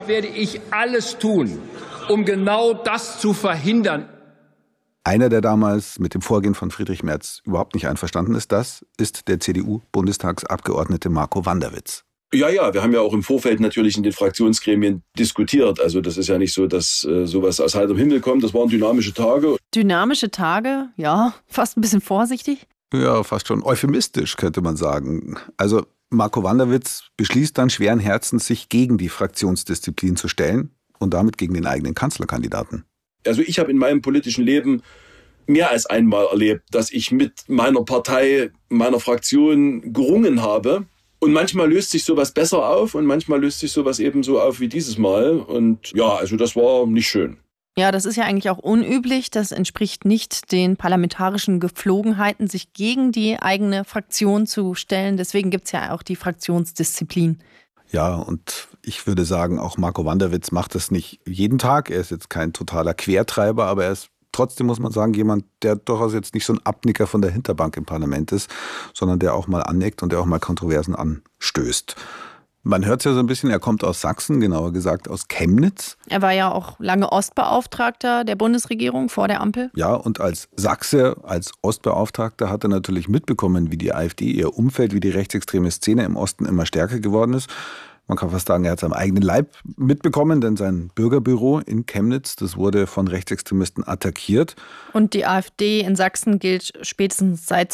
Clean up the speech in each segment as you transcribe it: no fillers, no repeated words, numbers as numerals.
Werde ich alles tun, um genau das zu verhindern. Einer, der damals mit dem Vorgehen von Friedrich Merz überhaupt nicht einverstanden ist, das ist der CDU-Bundestagsabgeordnete Marco Wanderwitz. Ja, wir haben ja auch im Vorfeld natürlich in den Fraktionsgremien diskutiert. Also das ist ja nicht so, dass sowas aus heiterem Himmel kommt. Das waren dynamische Tage. Dynamische Tage? Ja, fast ein bisschen vorsichtig. Ja, fast schon euphemistisch, könnte man sagen. Also Marco Wanderwitz beschließt dann schweren Herzens, sich gegen die Fraktionsdisziplin zu stellen und damit gegen den eigenen Kanzlerkandidaten. Also ich habe in meinem politischen Leben mehr als einmal erlebt, dass ich mit meiner Partei, meiner Fraktion gerungen habe. Und manchmal löst sich sowas besser auf und manchmal löst sich sowas eben so auf wie dieses Mal. Und ja, also das war nicht schön. Ja, das ist ja eigentlich auch unüblich. Das entspricht nicht den parlamentarischen Gepflogenheiten, sich gegen die eigene Fraktion zu stellen. Deswegen gibt es ja auch die Fraktionsdisziplin. Ja, und ich würde sagen, auch Marco Wanderwitz macht das nicht jeden Tag. Er ist jetzt kein totaler Quertreiber, aber er ist trotzdem, muss man sagen, jemand, der durchaus jetzt nicht so ein Abnicker von der Hinterbank im Parlament ist, sondern der auch mal aneckt und der auch mal Kontroversen anstößt. Man hört es ja so ein bisschen, er kommt aus Sachsen, genauer gesagt aus Chemnitz. Er war ja auch lange Ostbeauftragter der Bundesregierung vor der Ampel. Ja, und als Sachse, als Ostbeauftragter hat er natürlich mitbekommen, wie die AfD, ihr Umfeld, wie die rechtsextreme Szene im Osten immer stärker geworden ist. Man kann fast sagen, er hat es am eigenen Leib mitbekommen, denn sein Bürgerbüro in Chemnitz, das wurde von Rechtsextremisten attackiert. Und die AfD in Sachsen gilt spätestens seit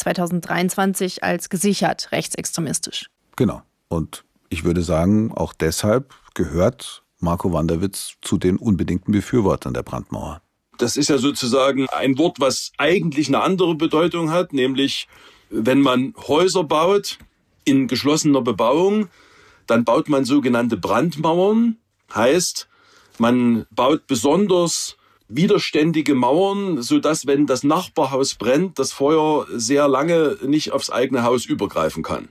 2023 als gesichert rechtsextremistisch. Genau. Und ich würde sagen, auch deshalb gehört Marco Wanderwitz zu den unbedingten Befürwortern der Brandmauer. Das ist ja sozusagen ein Wort, was eigentlich eine andere Bedeutung hat, nämlich wenn man Häuser baut in geschlossener Bebauung, dann baut man sogenannte Brandmauern. Heißt, man baut besonders widerständige Mauern, sodass, wenn das Nachbarhaus brennt, das Feuer sehr lange nicht aufs eigene Haus übergreifen kann.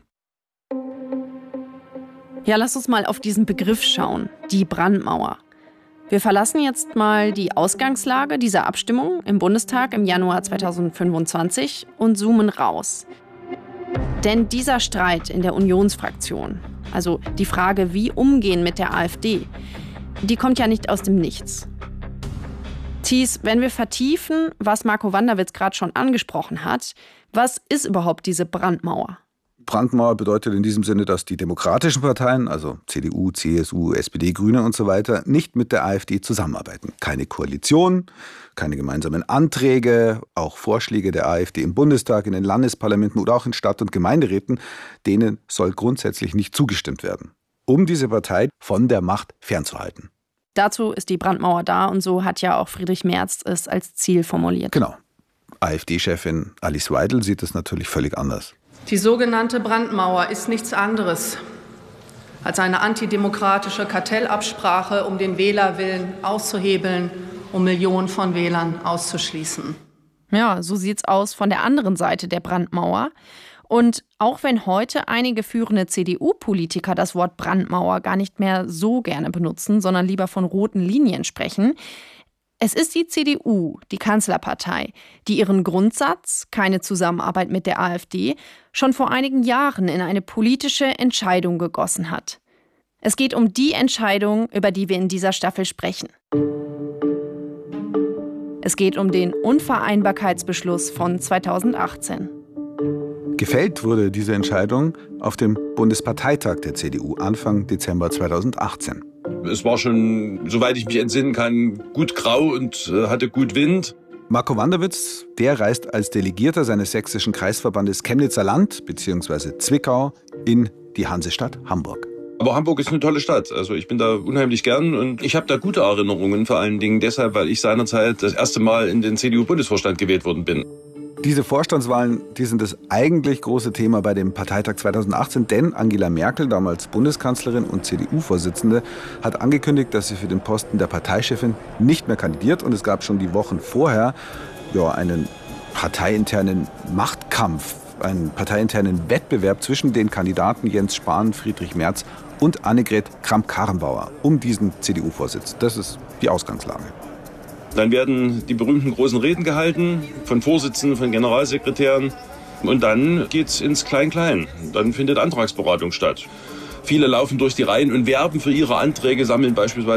Ja, lass uns mal auf diesen Begriff schauen, die Brandmauer. Wir verlassen jetzt mal die Ausgangslage dieser Abstimmung im Bundestag im Januar 2025 und zoomen raus. Denn dieser Streit in der Unionsfraktion, also die Frage, wie umgehen mit der AfD, die kommt ja nicht aus dem Nichts. Thies, wenn wir vertiefen, was Marco Wanderwitz gerade schon angesprochen hat, was ist überhaupt diese Brandmauer? Brandmauer bedeutet in diesem Sinne, dass die demokratischen Parteien, also CDU, CSU, SPD, Grüne und so weiter, nicht mit der AfD zusammenarbeiten. Keine Koalition, keine gemeinsamen Anträge, auch Vorschläge der AfD im Bundestag, in den Landesparlamenten oder auch in Stadt- und Gemeinderäten, denen soll grundsätzlich nicht zugestimmt werden, um diese Partei von der Macht fernzuhalten. Dazu ist die Brandmauer da und so hat ja auch Friedrich Merz es als Ziel formuliert. Genau. AfD-Chefin Alice Weidel sieht es natürlich völlig anders. Die sogenannte Brandmauer ist nichts anderes als eine antidemokratische Kartellabsprache, um den Wählerwillen auszuhebeln, um Millionen von Wählern auszuschließen. Ja, so sieht's aus von der anderen Seite der Brandmauer. Und auch wenn heute einige führende CDU-Politiker das Wort Brandmauer gar nicht mehr so gerne benutzen, sondern lieber von roten Linien sprechen, es ist die CDU, die Kanzlerpartei, die ihren Grundsatz, keine Zusammenarbeit mit der AfD, schon vor einigen Jahren in eine politische Entscheidung gegossen hat. Es geht um die Entscheidung, über die wir in dieser Staffel sprechen. Es geht um den Unvereinbarkeitsbeschluss von 2018. Gefällt wurde diese Entscheidung auf dem Bundesparteitag der CDU Anfang Dezember 2018. Es war schon, soweit ich mich entsinnen kann, gut grau und hatte gut Wind. Marco Wanderwitz, der reist als Delegierter seines sächsischen Kreisverbandes Chemnitzer Land bzw. Zwickau in die Hansestadt Hamburg. Aber Hamburg ist eine tolle Stadt. Also ich bin da unheimlich gern und ich habe da gute Erinnerungen, vor allen Dingen deshalb, weil ich seinerzeit das erste Mal in den CDU-Bundesvorstand gewählt worden bin. Diese Vorstandswahlen, die sind das eigentlich große Thema bei dem Parteitag 2018, denn Angela Merkel, damals Bundeskanzlerin und CDU-Vorsitzende, hat angekündigt, dass sie für den Posten der Parteichefin nicht mehr kandidiert. Und es gab schon die Wochen vorher einen parteiinternen Machtkampf, einen parteiinternen Wettbewerb zwischen den Kandidaten Jens Spahn, Friedrich Merz und Annegret Kramp-Karrenbauer um diesen CDU-Vorsitz. Das ist die Ausgangslage. Dann werden die berühmten großen Reden gehalten von Vorsitzenden, von Generalsekretären. Und dann geht's ins Klein-Klein. Dann findet Antragsberatung statt. Viele laufen durch die Reihen und werben für ihre Anträge, sammeln beispielsweise